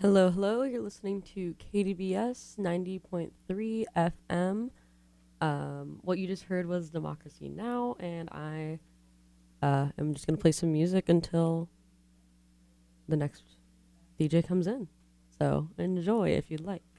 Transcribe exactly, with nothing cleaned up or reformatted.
Hello, hello. You're listening to K D B S ninety point three F M. Um, what you just heard was Democracy Now! And I uh, am just going to play some music until the next D J comes in. So enjoy if you'd like.